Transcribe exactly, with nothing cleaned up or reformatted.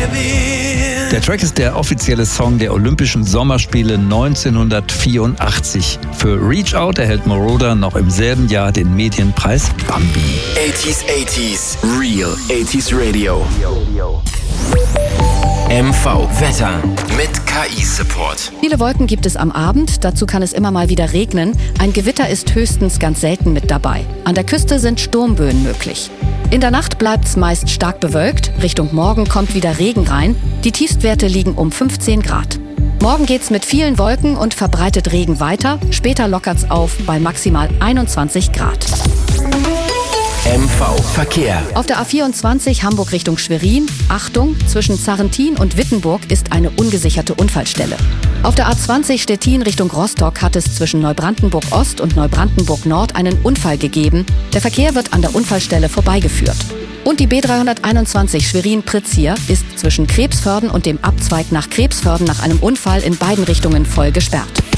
Der Track ist der offizielle Song der Olympischen Sommerspiele neunzehnhundertvierundachtzig. Für Reach Out erhält Moroder noch im selben Jahr den Medienpreis Bambi. achtziger achtziger Real achtziger Radio. M V Wetter mit K I-Support. Viele Wolken gibt es am Abend, dazu kann es immer mal wieder regnen. Ein Gewitter ist höchstens ganz selten mit dabei. An der Küste sind Sturmböen möglich. In der Nacht bleibt es meist stark bewölkt, Richtung Morgen kommt wieder Regen rein. Die Tiefstwerte liegen um fünfzehn Grad. Morgen geht's mit vielen Wolken und verbreitet Regen weiter, später lockert's auf bei maximal einundzwanzig Grad. M V Verkehr. Auf der A vierundzwanzig Hamburg Richtung Schwerin, Achtung, zwischen Zarrentin und Wittenburg ist eine ungesicherte Unfallstelle. Auf der A zwanzig Stettin Richtung Rostock hat es zwischen Neubrandenburg Ost und Neubrandenburg Nord einen Unfall gegeben. Der Verkehr wird an der Unfallstelle vorbeigeführt. Und die B dreihunderteinundzwanzig Schwerin-Pritzia ist zwischen Krebsförden und dem Abzweig nach Krebsförden nach einem Unfall in beiden Richtungen voll gesperrt.